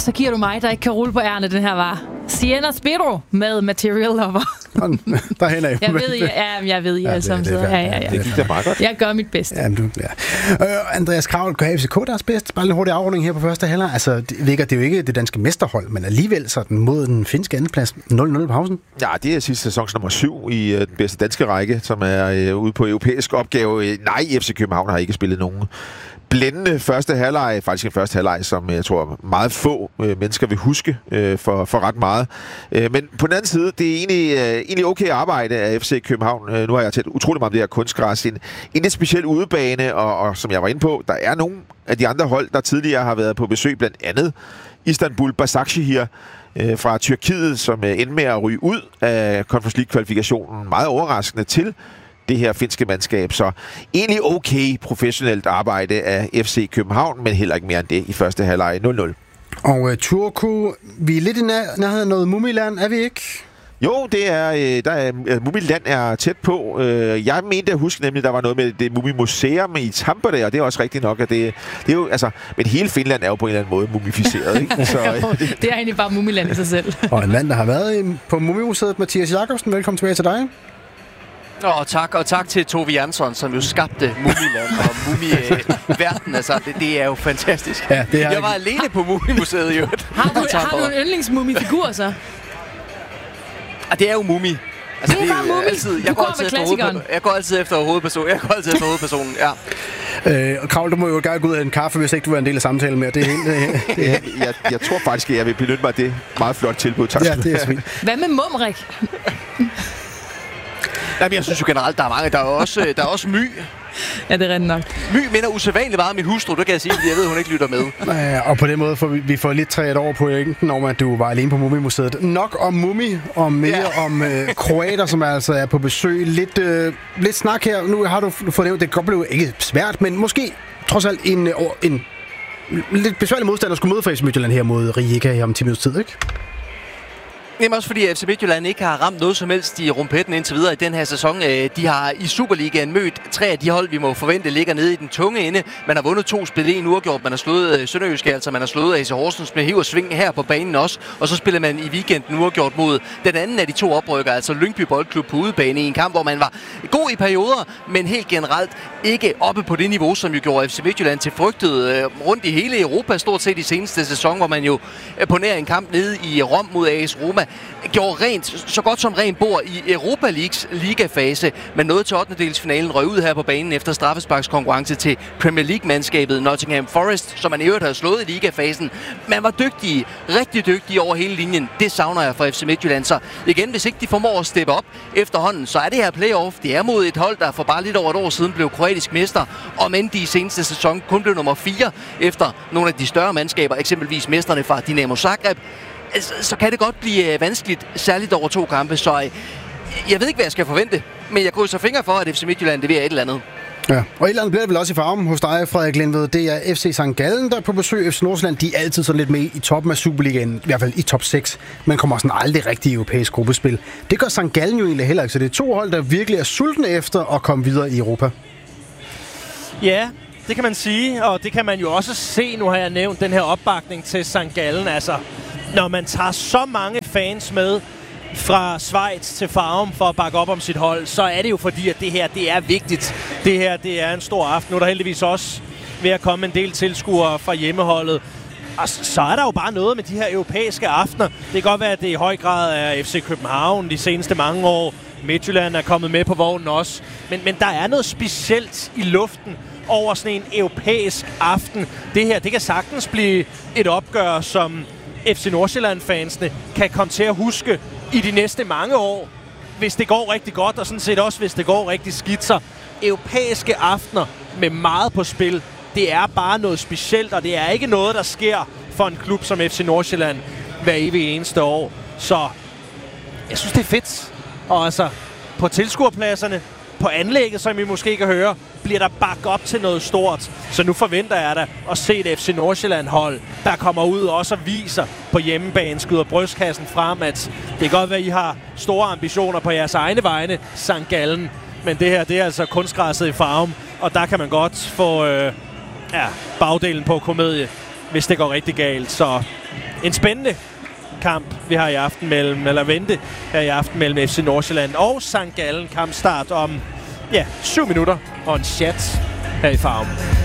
så giver du mig, der ikke kan rulle på ærne, den her var. Sienna Spiro med Material Lover. Der hænder jeg. Jeg ved, I alle sammen sidder. Ja. Det gik da meget godt. Jeg gør mit bedste. Andreas Kravl, gør FCK deres bedste? Bare en hurtig afrunding her på første halvleg. Altså, det er jo ikke det danske mesterhold, men alligevel sådan mod den finske andenplads 0-0 i pausen. Ja, det er sidste sæsons nummer 7 i den bedste danske række, som er ude på europæisk opgave. Nej, FC København har ikke spillet nogen blændende første halvleg, faktisk en første halvleg, som jeg tror meget få mennesker vil huske for ret meget. Men på den anden side, det er egentlig okay arbejde af FC København. Nu har jeg talt utrolig meget om det her kunstgræs. En lidt speciel udebane, og som jeg var inde på, der er nogle af de andre hold, der tidligere har været på besøg, blandt andet Istanbul Başakşehir fra Tyrkiet, som endte med at ryge ud af Conference League-kvalifikationen. Meget overraskende til det her finske mandskab. Så egentlig okay professionelt arbejde af FC København, men heller ikke mere end det i første halvleg 0-0. Og Turku, vi er lidt i nærheden af noget Mumiland, er vi ikke? Jo, det er Mumiland er tæt på. Jeg mente at huske nemlig, at der var noget med det Mumimuseum i Tampere, og det er også rigtigt nok, at det er jo, altså, men hele Finland er jo på en eller anden måde mumificeret, ikke? Så, det er egentlig bare Mumiland i sig selv. Og en mand, der har været på Mumimuseet, Mathias Jakobsen, velkommen tilbage til dig. Og tak til Tove Jansson, som jo skabte Mumiland og Mumi-verden. Altså, det er jo fantastisk. Ja, jeg var alene på Mumimuseet, jo. Har du en yndlingsmumifigur, så? Det er jo Mumi. Altså, det er bare Mumi. Jeg går altid efter hovedpersonen. Ja. Og Kravl, du må jo gerne gå ud af en kaffe, hvis ikke du er en del af samtalen med. Det er helt, jeg tror faktisk, at jeg vil benytte mig af det meget flot tilbud. Tak. Ja, det er fint. Hvad med Mumrik? Jamen, jeg synes jo generelt, der er mange. Der er også My. Ja, det er rent nok. My minder usædvanligt meget om min hustru, det kan jeg sige, fordi jeg ved, hun ikke lytter med. Og på den måde får vi får lidt træet over på enten om, at du var alene på Mumimuseet. Nok om Mumi, og mere om kroater, som altså er på besøg. Lidt snak her. Nu har du fået nævnt, det godt blev ikke svært, men måske trods alt en lidt besværlig modstander skulle møde FC Midtjylland her mod Rijeka her om 10 minutters tid, ikke? Jamen også fordi FC Midtjylland ikke har ramt noget som helst i rumpetten indtil videre i den her sæson. De har i Superligaen mødt 3 af de hold, vi må forvente ligger nede i den tunge ende. Man har vundet 2 spil i en uafgjort. Man har slået Sønderjyske, altså man har slået AC Horsens med hiv og sving her på banen også. Og så spiller man i weekenden uafgjort mod den anden af de 2 oprykker, altså Lyngby Boldklub på udebane i en kamp, hvor man var god i perioder, men helt generelt ikke oppe på det niveau, som jo gjorde FC Midtjylland til frygtet rundt i hele Europa, stort set i seneste sæson, hvor man jo på nær en kamp nede i Rom mod AS Roma gjorde rent, så godt som rent bord i Europa Leagues ligafase, men nåede til 8. røg ud her på banen efter straffesparkskonkurrence til Premier League-mandskabet Nottingham Forest, som man i øvrigt havde slået i ligafasen. Man var dygtige, rigtig dygtige over hele linjen. Det savner jeg fra FC Midtjylland. Så igen, hvis ikke de formår at steppe op efterhånden, så er det her playoff. Det er mod et hold, der for bare lidt over et år siden blev kroatisk mester, og men de i seneste sæson kun blev nummer 4 efter nogle af de større mandskaber, eksempelvis mesterne fra Dinamo Zagreb. Så kan det godt blive vanskeligt, særligt over 2 kampe. Så jeg ved ikke, hvad jeg skal forvente, men jeg krydser fingre for, at FC Midtjylland leverer et eller andet. Ja, og et eller andet bliver det vel også i farven hos dig, Frederik Lindved. Det er FC St. Gallen, der er på besøg. FC Nordsjælland, de er altid sådan lidt med i toppen af Superligaen, i hvert fald i top 6, men kommer sådan aldrig rigtig i europæisk gruppespil. Det gør St. Gallen jo egentlig heller ikke, så det er 2 hold, der virkelig er sultne efter at komme videre i Europa. Ja, det kan man sige, og det kan man jo også se. Nu har jeg nævnt den her opbakning til St. Gallen, altså når man tager så mange fans med fra Schweiz til Farum for at bakke op om sit hold, så er det jo fordi, at det her, det er vigtigt. Det her, det er en stor aften. Nu er der heldigvis også ved at komme en del tilskuere fra hjemmeholdet. Og så er der jo bare noget med de her europæiske aftener. Det kan godt være, at det i høj grad er FC København de seneste mange år. Midtjylland er kommet med på vognen også. Men der er noget specielt i luften over sådan en europæisk aften. Det her, det kan sagtens blive et opgør, som FC Nordsjælland-fansene kan komme til at huske i de næste mange år, hvis det går rigtig godt, og sådan set også, hvis det går rigtig skidt. Så europæiske aftener med meget på spil, det er bare noget specielt, og det er ikke noget, der sker for en klub som FC Nordsjælland hver evig eneste år. Så jeg synes, det er fedt. Og altså, på tilskuerpladserne, på anlægget, som I måske kan høre, bliver der bakket op til noget stort. Så nu forventer jeg da at se et FC Nordsjælland-hold, der kommer ud og også viser på hjemmebane, skyder brystkassen frem, at det kan godt være, at I har store ambitioner på jeres egne vegne, St. Gallen. Men det her, det er altså kunstgræsset i Farum, og der kan man godt få bagdelen på komedie, hvis det går rigtig galt. Så en spændende kamp, vi har i aften vente her i aften mellem FC Nordsjælland og St. Gallen. Kampstart om 7 minutter og en chat her i Farm.